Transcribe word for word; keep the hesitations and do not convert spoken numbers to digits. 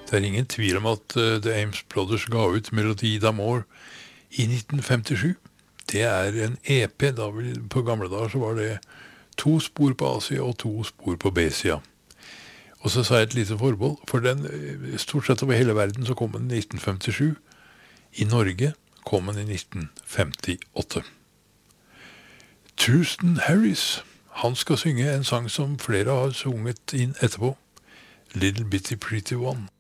Det er ingen tvil om at uh, The Ames Brothers ga ut Melodi d'Amour i nitten femtisju. Det er en E P, da vi, på gamle dager så var det to spor på A-sida og to spor på B-sida. Og så sa jeg et lite forbehold, for den, stort sett over hele verden så kom den i nitten femtisju. I Norge kom den i nitten femtiåtte. Thurston Harris, han skal synge en sang som flere har sunget inn etterpå. Little Bitty Pretty One.